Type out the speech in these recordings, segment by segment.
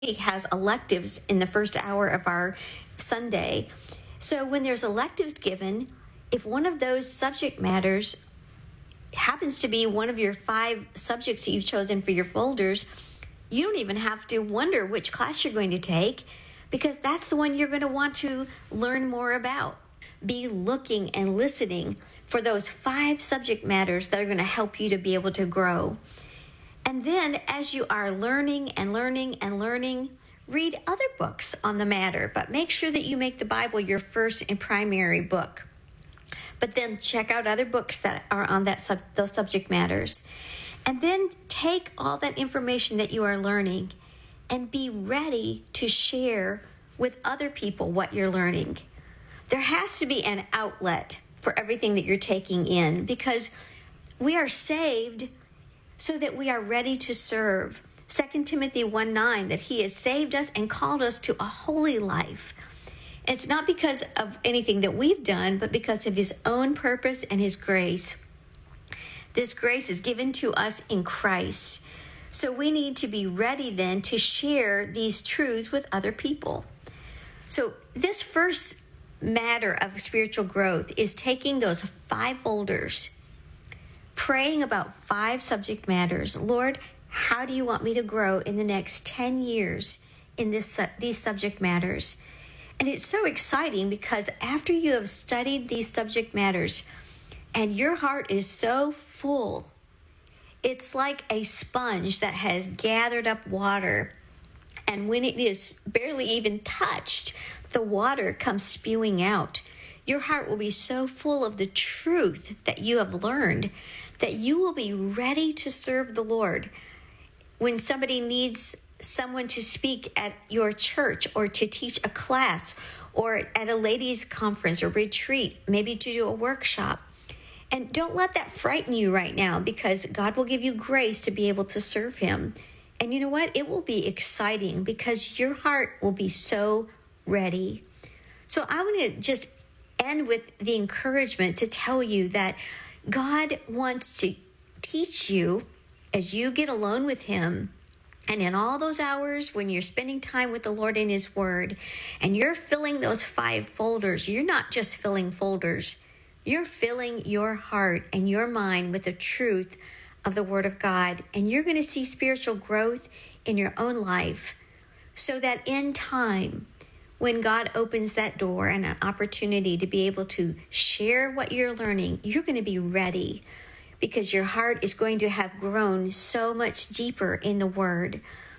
has electives in the first hour of our Sunday. So when there's electives given, if one of those subject matters happens to be one of your 5 subjects that you've chosen for your folders, you don't even have to wonder which class you're going to take, because that's the one you're going to want to learn more about. Be looking and listening for those 5 subject matters that are going to help you to be able to grow. And then as you are learning and learning and learning, read other books on the matter, but make sure that you make the Bible your first and primary book. But then check out other books that are on those subject matters. And then take all that information that you are learning and be ready to share with other people what you're learning. There has to be an outlet for everything that you're taking in, because we are saved so that we are ready to serve. 2 Timothy 1:9, that he has saved us and called us to a holy life. And it's not because of anything that we've done, but because of his own purpose and his grace. This grace is given to us in Christ. So we need to be ready then to share these truths with other people. So this first matter of spiritual growth is taking those 5 folders, praying about 5 subject matters. Lord, how do you want me to grow in the next 10 years in these subject matters? And it's so exciting, because after you have studied these subject matters and your heart is so full, it's like a sponge that has gathered up water. And when it is barely even touched, the water comes spewing out. Your heart will be so full of the truth that you have learned that you will be ready to serve the Lord. When somebody needs someone to speak at your church, or to teach a class, or at a ladies' conference or retreat, maybe to do a workshop. And don't let that frighten you right now, because God will give you grace to be able to serve him. And you know what? It will be exciting, because your heart will be so ready. So I want to just end with the encouragement to tell you that God wants to teach you as you get alone with him. And in all those hours when you're spending time with the Lord in his word, and you're filling those 5 folders, you're not just filling folders. You're filling your heart and your mind with the truth of the word of God. And you're going to see spiritual growth in your own life, so that in time, when God opens that door and an opportunity to be able to share what you're learning, you're going to be ready, because your heart is going to have grown so much deeper in the word.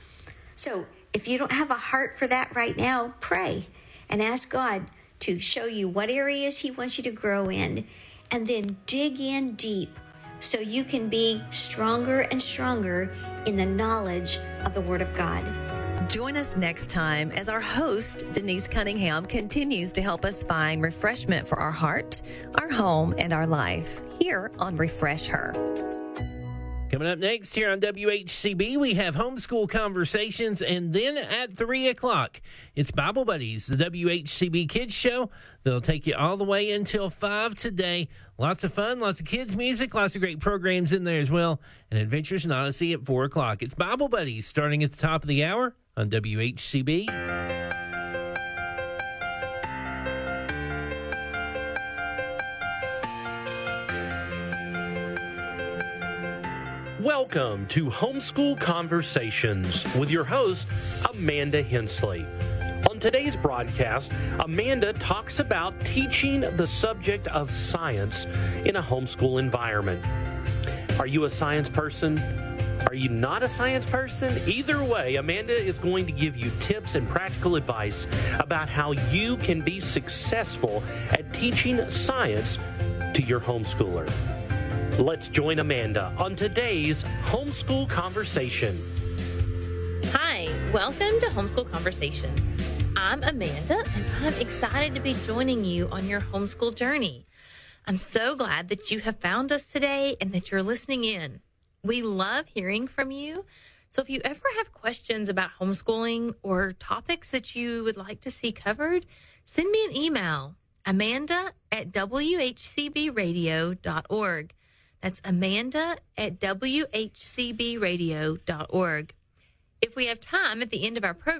So if you don't have a heart for that right now, pray and ask God to show you what areas he wants you to grow in, and then dig in deep so you can be stronger and stronger in the knowledge of the Word of God. Join us next time as our host, Denise Cunningham, continues to help us find refreshment for our heart, our home, and our life here on Refresh Her. Coming up next here on WHCB, we have Homeschool Conversations, and then at 3 o'clock, it's Bible Buddies, the WHCB Kids Show. They'll take you all the way until 5 today. Lots of fun, lots of kids' music, lots of great programs in there as well, and Adventures in Odyssey at 4 o'clock. It's Bible Buddies starting at the top of the hour on WHCB. Welcome to Homeschool Conversations with your host, Amanda Hensley. On today's broadcast, Amanda talks about teaching the subject of science in a homeschool environment. Are you a science person? Are you not a science person? Either way, Amanda is going to give you tips and practical advice about how you can be successful at teaching science to your homeschooler. Let's join Amanda on today's Homeschool Conversation. Hi, welcome to Homeschool Conversations. I'm Amanda, and I'm excited to be joining you on your homeschool journey. I'm so glad that you have found us today and that you're listening in. We love hearing from you. So if you ever have questions about homeschooling or topics that you would like to see covered, send me an email, amanda@whcbradio.org. That's Amanda@whcbradio.org. If we have time at the end of our program,